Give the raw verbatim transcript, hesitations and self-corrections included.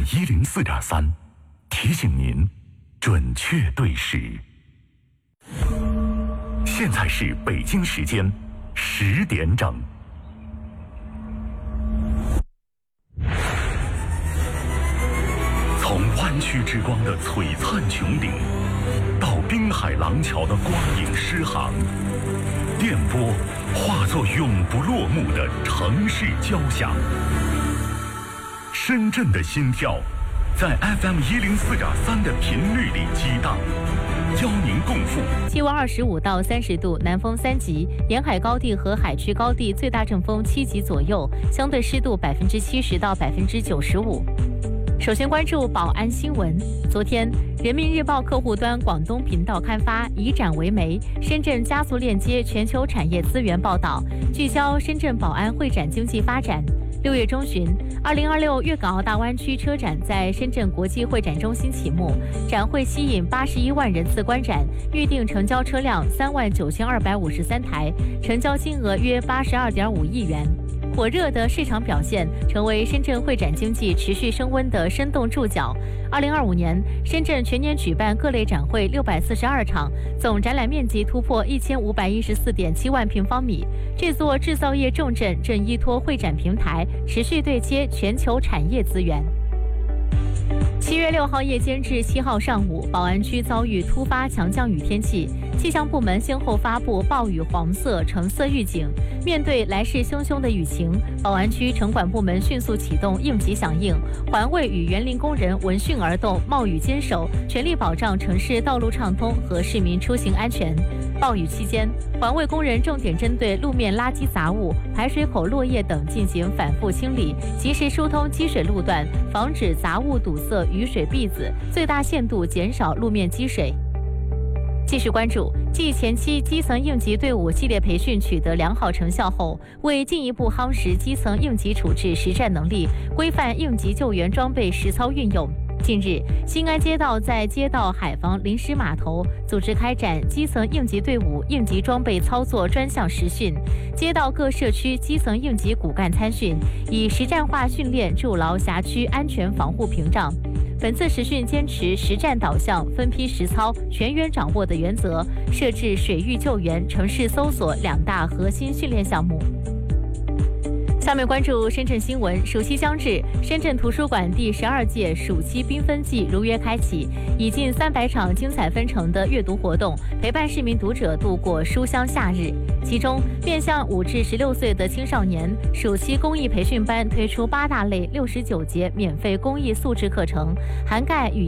一零四点三提醒您准确对时。现在是北京时间十点整。从湾区之光的璀璨穹顶，到滨海廊桥的光影诗行，电波化作永不落幕的城市交响。深圳的心跳在 F M 一零四点三的频率里激荡，邀您共赴。 气温二十五到三十度，南风三级，沿海高地和海区高地最大阵风七级左右，相对湿度百分之七十到百分之九十五。首先关注宝安新闻。昨天，人民日报客户端广东频道刊发以展为媒，深圳加速链接全球产业资源报道，聚焦深圳宝安会展经济发展。六月中旬，二零二六粤港澳大湾区车展在深圳国际会展中心启幕，展会吸引八十一万人次观展，预定成交车辆三万九千二百五十三台，成交金额约八十二点五亿元。火热的市场表现成为深圳会展经济持续升温的生动注脚。二零二五年，深圳全年举办各类展会六百四十二场，总展览面积突破一千五百一十四点七万平方米。这座制造业重镇正依托会展平台，持续对接全球产业资源。七月六号夜间至七号上午，宝安区遭遇突发强降雨天气，气象部门先后发布暴雨黄色、橙色预警。面对来势汹汹的雨情，宝安区城管部门迅速启动应急响应，环卫与园林工人闻讯而动，冒雨坚守，全力保障城市道路畅通和市民出行安全。暴雨期间，环卫工人重点针对路面垃圾杂物、排水口落叶等进行反复清理，及时疏通积水路段，防止杂物堵塞雨水壁子，最大限度减少路面积水。继续关注，继前期基层应急队伍系列培训取得良好成效后，为进一步夯实基层应急处置实战能力，规范应急救援装备实操运用。近日，新安街道在街道海防临时码头组织开展基层应急队伍应急装备操作专项实训，街道各社区基层应急骨干参训，以实战化训练筑牢辖区安全防护屏障。本次实训坚持实战导向、分批实操、全员掌握的原则，设置水域救援、城市搜索两大核心训练项目。下面关注深圳新闻。暑期将至，深圳图书馆第十二届暑期缤纷季如约开启，以近三百场精彩纷呈的阅读活动，陪伴市民读者度过书香夏日。其中，面向五至十六岁的青少年，暑期公益培训班推出八大类六十九节免费公益素质课程，涵盖语